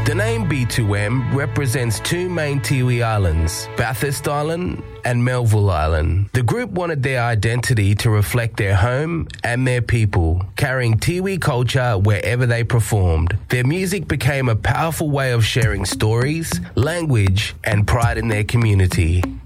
The name B2M represents two main Tiwi islands, Bathurst Island and Melville Island. The group wanted their identity to reflect their home and their people, carrying Tiwi culture wherever they performed. Their music became a powerful way of sharing stories, language, and pride in their community.